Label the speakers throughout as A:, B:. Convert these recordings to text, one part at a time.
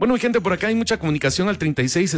A: Bueno, mi gente, por acá hay mucha comunicación al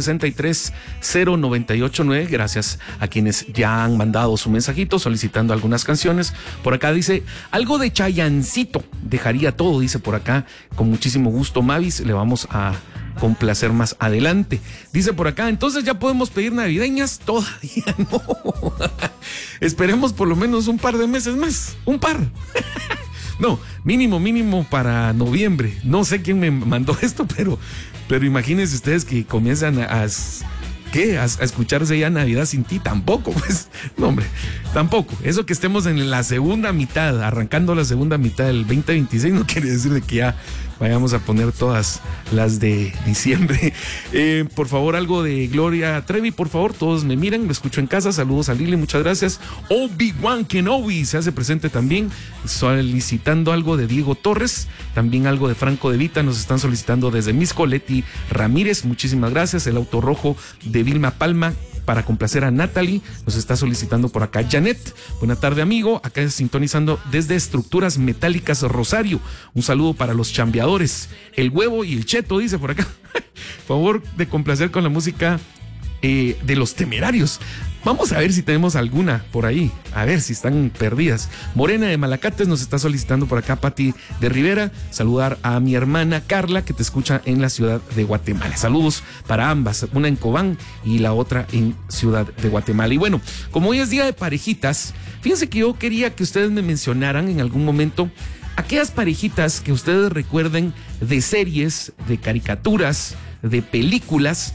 A: 36630989. Gracias a quienes ya han mandado su mensajito solicitando algunas canciones. Por acá dice, algo de Chayancito, dejaría todo, dice por acá, con muchísimo gusto, Mavis, le vamos a complacer más adelante. Dice por acá, entonces ya podemos pedir navideñas, todavía no. Esperemos por lo menos un par de meses más, un par. No, mínimo para noviembre. No sé quién me mandó esto, pero imagínense ustedes que comienzan a escucharse ya Navidad sin ti. Tampoco, pues, no, hombre, tampoco. Eso que estemos en la segunda mitad, arrancando la segunda mitad del 2026, no quiere decir de que ya vayamos a poner todas las de diciembre. Por favor, algo de Gloria Trevi, por favor, todos me miran, me escucho en casa. Saludos a Lili, muchas gracias. Obi-Wan Kenobi se hace presente también, solicitando algo de Diego Torres, también algo de Franco De Vita, nos están solicitando desde Misco, Leti Ramírez, muchísimas gracias. El auto rojo de Vilma Palma, para complacer a Natalie, nos está solicitando por acá Janet. Buena tarde, amigo, acá sintonizando desde Estructuras Metálicas Rosario. Un saludo para los chambeadores, el huevo y el cheto, dice por acá. Favor de complacer con la música de Los Temerarios. Vamos a ver si tenemos alguna por ahí, a ver si están perdidas. Morena de Malacates nos está solicitando por acá Pati de Rivera. Saludar a mi hermana Carla, que te escucha en la ciudad de Guatemala. Saludos para ambas, una en Cobán y la otra en Ciudad de Guatemala. Y bueno, como hoy es día de parejitas, fíjense que yo quería que ustedes me mencionaran en algún momento aquellas parejitas que ustedes recuerden de series, de caricaturas, de películas.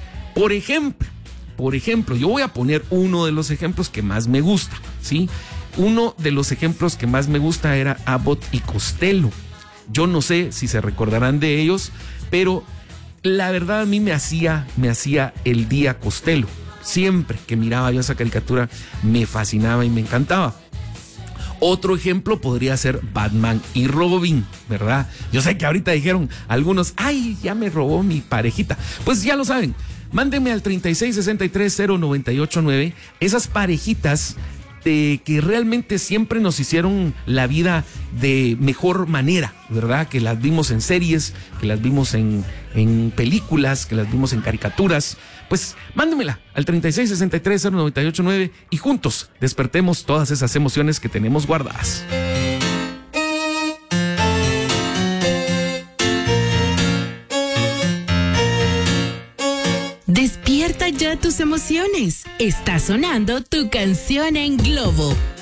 A: Por ejemplo, yo voy a poner uno de los ejemplos que más me gusta, ¿sí? Uno de los ejemplos que más me gusta era Abbott y Costello. Yo no sé si se recordarán de ellos, pero la verdad a mí me hacía el día Costello. Siempre que miraba yo esa caricatura me fascinaba y me encantaba. Otro ejemplo podría ser Batman y Robin, ¿verdad? Yo sé que ahorita dijeron algunos, ay, ya me robó mi parejita. Pues ya lo saben. Mándenme al 36630989 esas parejitas que realmente siempre nos hicieron la vida de mejor manera, ¿verdad? Que las vimos en series, que las vimos en películas, que las vimos en caricaturas. Pues mándenmela al 36630989 y juntos despertemos todas esas emociones que tenemos guardadas.
B: Despierta ya tus emociones. Está sonando tu canción en Globo.